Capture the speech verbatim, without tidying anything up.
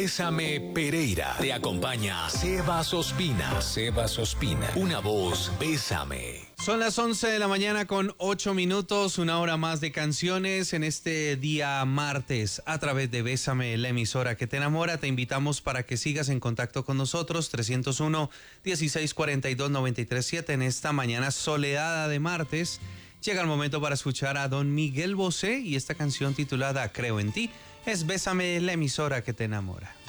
Bésame Pereira. Te acompaña Sebas Ospina. Sebas Ospina. Una voz, bésame. Son las once de la mañana con ocho minutos, una hora más de canciones en este día martes a través de Bésame, la emisora que te enamora. Te invitamos para que sigas en contacto con nosotros, trescientos uno, dieciséis cuarenta y dos, noventa y tres siete en esta mañana soleada de martes. Llega el momento para escuchar a don Miguel Bosé y esta canción titulada Creo en ti. Es Bésame, la emisora que te enamora.